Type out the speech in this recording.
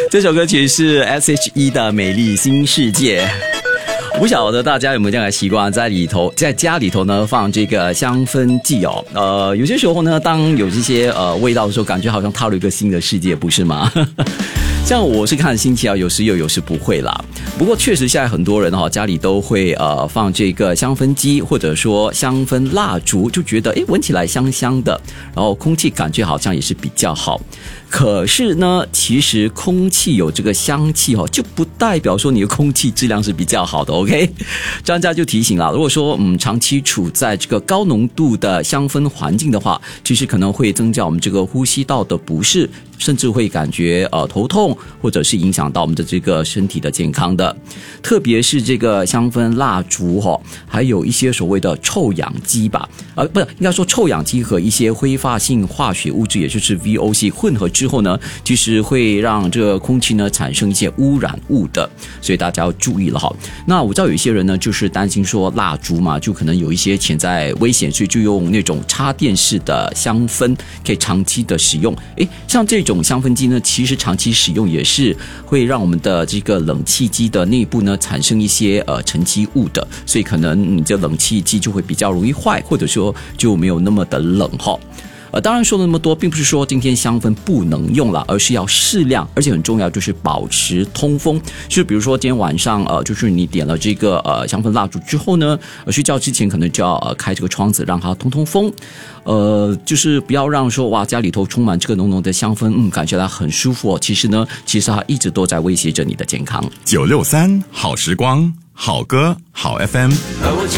这首歌曲是 S.H.E 的《美丽新世界》。不晓得大家有没有这样的习惯，在家里头呢放这个香氛剂哦。有些时候呢，当有这些味道的时候，感觉好像踏入一个新的世界，不是吗？像我是看心情啊，有时有时不会啦。不过确实现在很多人家里都会放这个香氛机或者说香氛蜡烛，就觉得闻起来香香的，然后空气感觉好像也是比较好。可是呢，其实空气有这个香气就不代表说你的空气质量是比较好的 OK。 专家就提醒了，如果说长期处在这个高浓度的香氛环境的话，其实可能会增加我们这个呼吸道的不适，甚至会感觉头痛，或者是影响到我们的这个身体的健康的。特别是这个香氛蜡烛还有一些所谓的臭氧机吧，不是，应该说臭氧机和一些挥发性化学物质，也就是 VOC 混合之后呢，其实会让这个空气呢产生一些污染物的，所以大家要注意了哈。那我知道有一些人呢，就是担心说蜡烛嘛，就可能有一些潜在危险，所以就用那种插电式的香氛，可以长期的使用。像这种香氛机呢，其实长期使用也是会让我们的这个冷气机的内部呢产生一些沉积物的，所以可能你这冷气机就会比较容易坏，或者说就没有那么的冷哈。当然说了那么多，并不是说今天香氛不能用了，而是要适量，而且很重要就是保持通风。就比如说今天晚上就是你点了这个香氛蜡烛之后呢，睡觉之前可能就要开这个窗子让它通风。就是不要让说哇家里头充满这个浓浓的香氛，感觉它很舒服其实它一直都在威胁着你的健康。 963好时光，好歌好 FM。